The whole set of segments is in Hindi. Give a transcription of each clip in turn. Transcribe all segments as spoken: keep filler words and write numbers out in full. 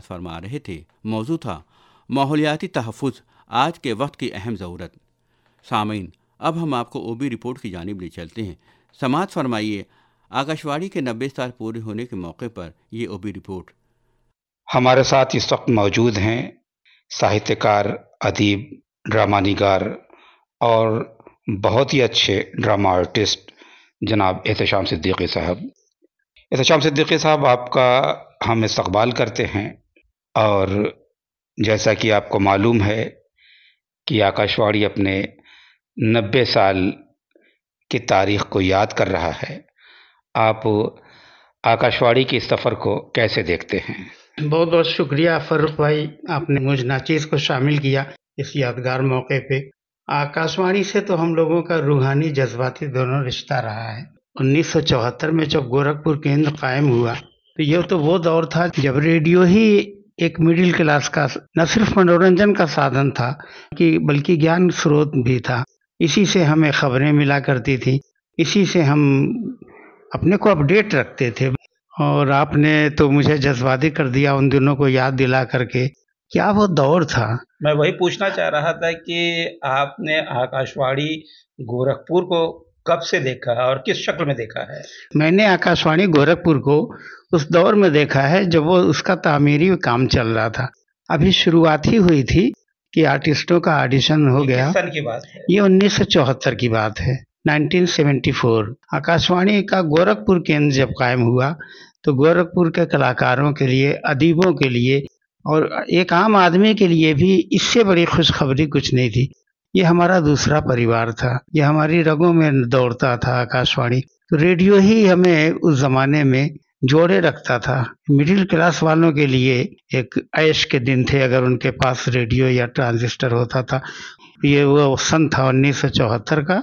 फरमा रहे थे। मौजू था माहौलियाती तहफ़्फ़ुज़, आज के वक्त की अहम ज़रूरत। सामीन, अब हम आपको ओबी रिपोर्ट की जानिब ले चलते हैं। समाअत फरमाइए, आकाशवाणी के नब्बे साल पूरे होने के मौके पर ये ओबी रिपोर्ट। हमारे साथ इस वक्त मौजूद हैं साहित्यकार, अदीब, ड्रामा निगार और बहुत ही अच्छे ड्रामा आर्टिस्ट जनाब एहतशाम सिद्दीकी साहब। एहतशाम सिद्दीकी साहब, आपका हम इस्तकबाल करते हैं। और जैसा कि आपको मालूम है कि आकाशवाणी अपने नब्बे साल की तारीख को याद कर रहा है। आप आकाशवाणी के इस सफ़र को कैसे देखते हैं? बहुत बहुत शुक्रिया फ़ारूक भाई, आपने मुझ नाचीज़ को शामिल किया इस यादगार मौके पे। आकाशवाणी से तो हम लोगों का रूहानी जज्बाती दोनों रिश्ता रहा है। उन्नीस सौ चौहत्तर में जब गोरखपुर केंद्र कायम हुआ तो यह तो वो दौर था जब रेडियो ही एक मिडिल क्लास का न सिर्फ मनोरंजन का साधन था कि बल्कि ज्ञान स्रोत भी था। इसी से हमें खबरें मिला करती थी, इसी से हम अपने को अपडेट रखते थे। और आपने तो मुझे जज्बाती कर दिया उन दिनों को याद दिला करके। क्या वो दौर था। मैं वही पूछना चाह रहा था कि आपने आकाशवाणी गोरखपुर को कब से देखा है और किस शक्ल में देखा है? मैंने आकाशवाणी गोरखपुर को उस दौर में देखा है जब वो उसका तामीरी काम चल रहा था। अभी शुरुआत ही हुई थी कि आर्टिस्टों का ऑडिशन हो गया। किस सन की बात है? ये उन्नीस सौ चौहत्तर की बात है, उन्नीस सौ चौहत्तर। आकाशवाणी का गोरखपुर केंद्र जब कायम हुआ तो गोरखपुर के कलाकारों के लिए, अदीबों के लिए और एक आम आदमी के लिए भी इससे बड़ी खुशखबरी कुछ नहीं थी। ये हमारा दूसरा परिवार था, ये हमारी रगों में दौड़ता था आकाशवाणी। तो रेडियो ही हमें उस ज़माने में जोड़े रखता था। मिडिल क्लास वालों के लिए एक ऐश के दिन थे अगर उनके पास रेडियो या ट्रांजिस्टर होता था। ये वो सन था उन्नीस सौ चौहत्तर का।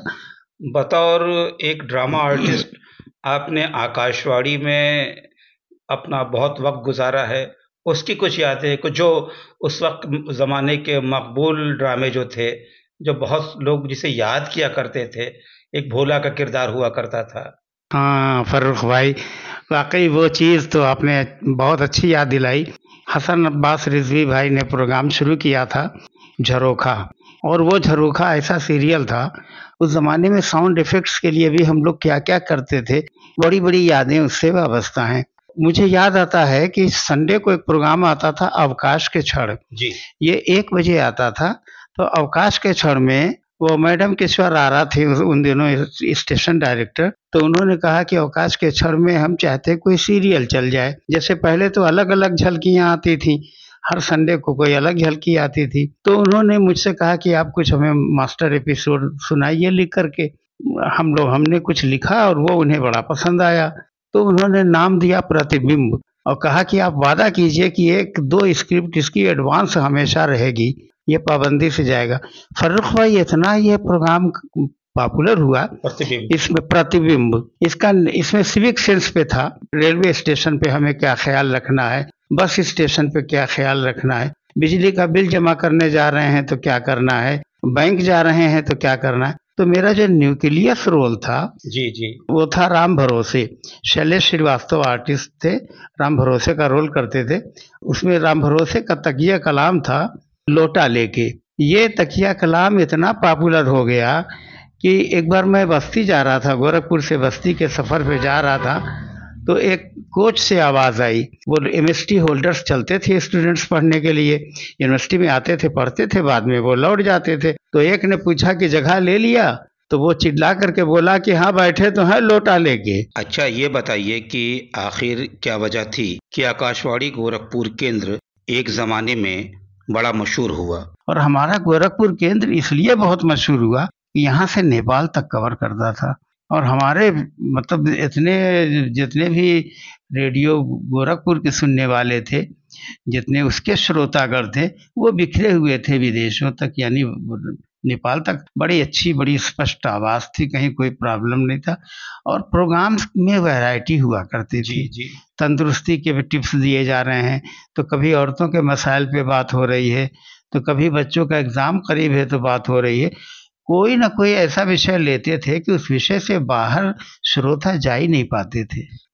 बतौर एक ड्रामा आर्टिस्ट आपने आकाशवाणी में अपना बहुत वक्त गुजारा है, उसकी कुछ यादें, कुछ जो उस वक्त ज़माने के मकबूल ड्रामे जो थे, जो बहुत लोग जिसे याद किया करते थे, एक भोला का किरदार हुआ करता था। हाँ फ़ारूक भाई, वाकई वो चीज़ तो आपने बहुत अच्छी याद दिलाई। हसन अब्बास रिजवी भाई ने प्रोग्राम शुरू किया था झरोखा, और वो झरोखा ऐसा सीरियल था। उस ज़माने में साउंड इफ़ेक्ट्स के लिए भी हम लोग क्या क्या करते थे, बड़ी बड़ी यादें उससे वाबस्ता हैं। मुझे याद आता है कि संडे को एक प्रोग्राम आता था अवकाश के क्षण जी। ये एक बजे आता था। तो अवकाश के क्षण में वो मैडम किशोर आरा थे उन दिनों स्टेशन डायरेक्टर। तो उन्होंने कहा कि अवकाश के क्षण में हम चाहते कोई सीरियल चल जाए। जैसे पहले तो अलग अलग झलकियाँ आती थी, हर संडे को कोई अलग झलकी आती थी। तो उन्होंने मुझसे कहा कि आप कुछ हमें मास्टर एपिसोड सुनाइए लिख करके। हम लोग हमने कुछ लिखा और वो उन्हें बड़ा पसंद आया। तो उन्होंने नाम दिया प्रतिबिंब और कहा कि आप वादा कीजिए कि एक दो स्क्रिप्ट इसकी एडवांस हमेशा रहेगी, ये पाबंदी से जाएगा। फर्रुख भाई, इतना ये प्रोग्राम पॉपुलर हुआ इसमें प्रतिबिंब, इसका इसमें सिविक सेंस पे था। रेलवे स्टेशन पे हमें क्या ख्याल रखना है, बस स्टेशन पे क्या ख्याल रखना है, बिजली का बिल जमा करने जा रहे हैं तो क्या करना है, बैंक जा रहे हैं तो क्या करना है। तो मेरा जो न्यूक्लियस रोल था जी जी वो था राम भरोसे। शैलेश श्रीवास्तव आर्टिस्ट थे, राम भरोसे का रोल करते थे। उसमें राम भरोसे का तकिया कलाम था लोटा लेके। ये तकिया कलाम इतना पॉपुलर हो गया कि एक बार मैं बस्ती जा रहा था, गोरखपुर से बस्ती के सफ़र पे जा रहा था, तो एक कोच से आवाज़ आई। वो एमएसटी होल्डर्स चलते थे स्टूडेंट्स पढ़ने के लिए, यूनिवर्सिटी में आते थे, पढ़ते थे, बाद में वो लौट जाते थे। तो एक ने पूछा कि जगह ले लिया, तो वो चिल्ला करके बोला कि हाँ बैठे तो हैं लोटा लेके। अच्छा, ये बताइए कि आखिर क्या वजह थी कि आकाशवाणी गोरखपुर केंद्र एक ज़माने में बड़ा मशहूर हुआ? और हमारा गोरखपुर केंद्र इसलिए बहुत मशहूर हुआ कि यहाँ से नेपाल तक कवर करता था। और हमारे मतलब इतने जितने भी रेडियो गोरखपुर के सुनने वाले थे, जितने उसके श्रोतागण थे, वो बिखरे हुए थे विदेशों तक, यानी नेपाल तक। बड़ी अच्छी, बड़ी स्पष्ट आवाज़ थी, कहीं कोई प्रॉब्लम नहीं था। और प्रोग्राम्स में वैरायटी हुआ करती थी। जी जी तंदुरुस्ती के भी टिप्स दिए जा रहे हैं, तो कभी औरतों के मसाइल पे बात हो रही है, तो कभी बच्चों का एग्ज़ाम करीब है तो बात हो रही है। कोई ना कोई ऐसा विषय लेते थे कि उस विषय से बाहर श्रोता जा ही नहीं पाते थे।